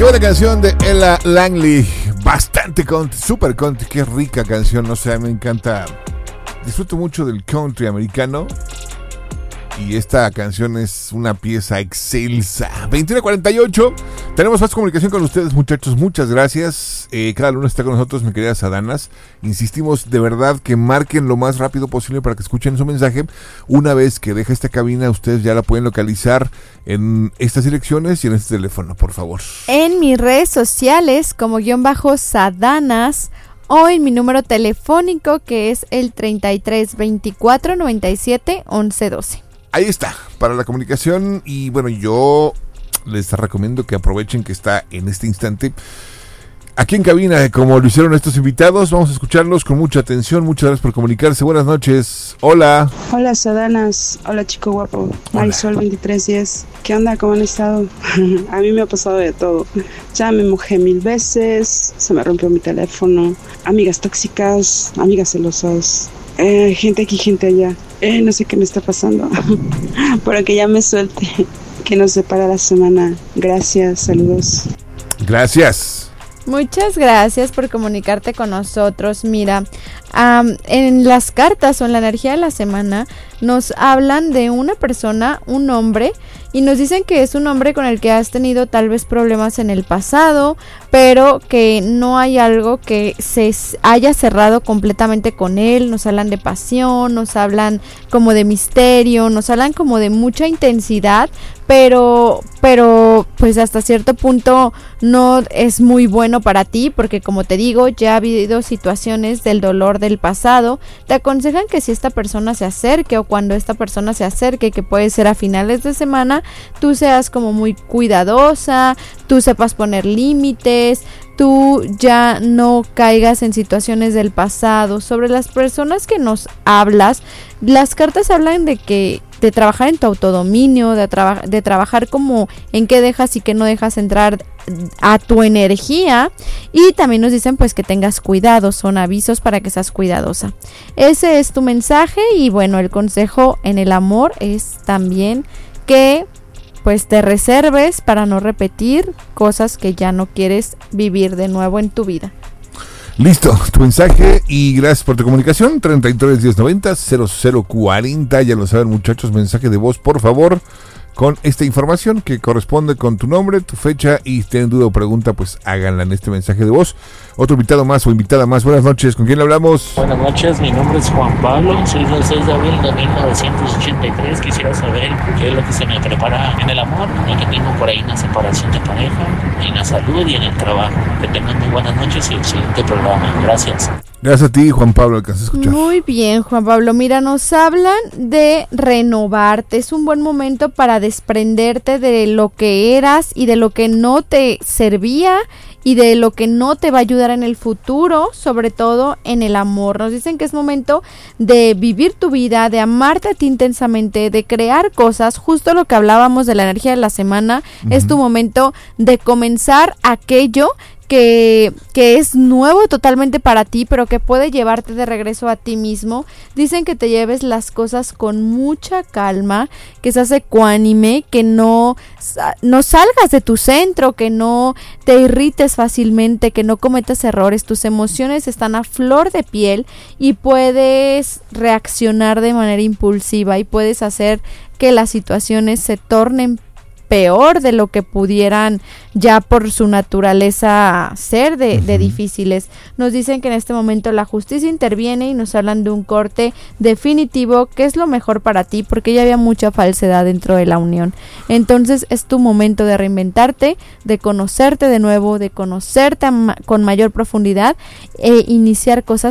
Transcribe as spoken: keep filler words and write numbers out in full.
buena canción de Ella Langley. Bastante country, super country. Qué rica canción, no sé, me encanta. Disfruto mucho del country americano. Y esta canción es una pieza excelsa. veintiuno cuarenta y ocho. Tenemos más comunicación con ustedes, muchachos. Muchas gracias. Eh, cada lunes está con nosotros mi querida Sadanas. Insistimos de verdad que marquen lo más rápido posible para que escuchen su mensaje. Una vez que deja esta cabina, ustedes ya la pueden localizar en estas direcciones y en este teléfono, por favor. En mis redes sociales, como guión bajo Sadanas, o en mi número telefónico, que es el treinta y tres veinticuatro noventa y siete once doce. Ahí está, para la comunicación. Y bueno, yo les recomiendo que aprovechen que está en este instante aquí en cabina, como lo hicieron estos invitados. Vamos a escucharlos con mucha atención. Muchas gracias por comunicarse. Buenas noches. Hola. Hola, Sadanas. Hola, chico guapo. Marisol veintitrés diez. ¿Qué onda? ¿Cómo han estado? A mí me ha pasado de todo. Ya me mojé mil veces, se me rompió mi teléfono, amigas tóxicas, amigas celosas, eh, gente aquí, gente allá. Eh, no sé qué me está pasando, pero que ya me suelte, que nos separa la semana. Gracias, saludos. Gracias. Muchas gracias por comunicarte con nosotros. Mira, um, en las cartas o en la energía de la semana nos hablan de una persona, un hombre, y nos dicen que es un hombre con el que has tenido tal vez problemas en el pasado, pero que no hay algo que se haya cerrado completamente con él. Nos hablan de pasión, nos hablan como de misterio, nos hablan como de mucha intensidad, pero pero pues hasta cierto punto no es muy bueno para ti, porque como te digo, ya ha habido situaciones del dolor del pasado. Te aconsejan que si esta persona se acerque, o cuando esta persona se acerque, que puede ser a finales de semana, tú seas como muy cuidadosa, tú sepas poner límites, tú ya no caigas en situaciones del pasado. Sobre las personas que nos hablas, las cartas hablan de que de trabajar en tu autodominio, de, traba, de trabajar como en qué dejas y qué no dejas entrar a tu energía, y también nos dicen pues que tengas cuidado. Son avisos para que seas cuidadosa. Ese es tu mensaje. Y bueno, el consejo en el amor es también que pues te reserves para no repetir cosas que ya no quieres vivir de nuevo en tu vida. Listo, tu mensaje, y gracias por tu comunicación. Treinta y tres diez noventa cero cero cuarenta. Ya lo saben, muchachos, mensaje de voz, por favor, con esta información que corresponde con tu nombre, tu fecha, y si tienen duda o pregunta, pues háganla en este mensaje de voz. Otro invitado más o invitada más. Buenas noches, ¿con quién le hablamos? Buenas noches, mi nombre es Juan Pablo, soy del seis de abril de mil novecientos ochenta y tres. Quisiera saber qué es lo que se me prepara en el amor, ya que tengo por ahí una separación de pareja, en la salud y en el trabajo. Que tengan muy buenas noches y excelente programa. Gracias. Gracias a ti, Juan Pablo, alcanzas a escuchar. Muy bien, Juan Pablo. Mira, nos hablan de renovarte. Es un buen momento para desprenderte de lo que eras y de lo que no te servía y de lo que no te va a ayudar en el futuro, sobre todo en el amor. Nos dicen que es momento de vivir tu vida, de amarte a ti intensamente, de crear cosas. Justo lo que hablábamos de la energía de la semana, uh-huh. Es tu momento de comenzar aquello que, que es nuevo totalmente para ti, pero que puede llevarte de regreso a ti mismo. Dicen que te lleves las cosas con mucha calma, que seas ecuánime, que no, no salgas de tu centro, que no te irrites fácilmente, que no cometas errores. Tus emociones están a flor de piel y puedes reaccionar de manera impulsiva y puedes hacer que las situaciones se tornen peor de lo que pudieran ya por su naturaleza ser de, uh-huh. de difíciles. Nos dicen que en este momento la justicia interviene y nos hablan de un corte definitivo, que es lo mejor para ti, porque ya había mucha falsedad dentro de la unión. Entonces es tu momento de reinventarte, de conocerte de nuevo, de conocerte ma- con mayor profundidad e iniciar cosas